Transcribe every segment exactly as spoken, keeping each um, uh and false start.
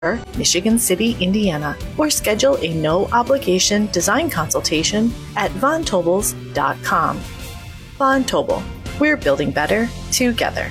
Michigan City, Indiana, or schedule a no-obligation design consultation at von tobels dot com. Von Tobel, we're building better together.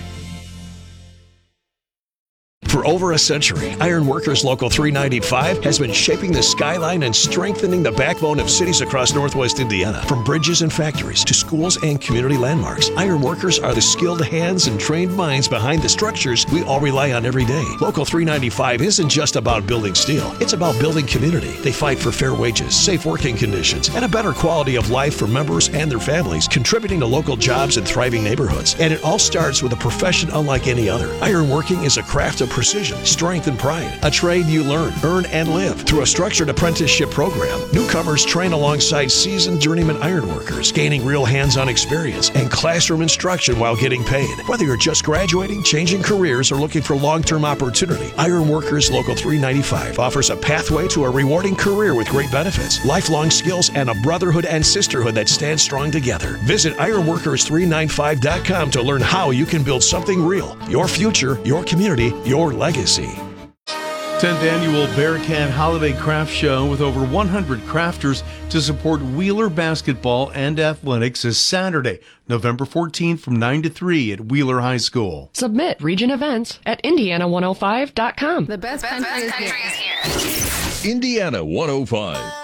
For over a century, Ironworkers Local three ninety-five has been shaping the skyline and strengthening the backbone of cities across Northwest Indiana. From bridges and factories to schools and community landmarks, Ironworkers are the skilled hands and trained minds behind the structures we all rely on every day. Local three ninety-five isn't just about building steel. It's about building community. They fight for fair wages, safe working conditions, and a better quality of life for members and their families, contributing to local jobs and thriving neighborhoods. And it all starts with a profession unlike any other. Ironworking is a craft of precision, strength, and pride. A trade you learn, earn, and live. Through a structured apprenticeship program, newcomers train alongside seasoned journeyman ironworkers, gaining real hands-on experience and classroom instruction while getting paid. Whether you're just graduating, changing careers, or looking for long-term opportunity, Ironworkers Local three ninety-five offers a pathway to a rewarding career with great benefits, lifelong skills, and a brotherhood and sisterhood that stand strong together. Visit ironworkers three ninety-five dot com to learn how you can build something real. Your future, your community, your legacy. tenth Annual Bearcat Holiday Craft Show with over one hundred crafters to support Wheeler basketball and athletics is Saturday, November fourteenth from nine to three at Wheeler High School. Submit region events at indiana one oh five dot com. The best, the best country, country is here. Indiana one oh five.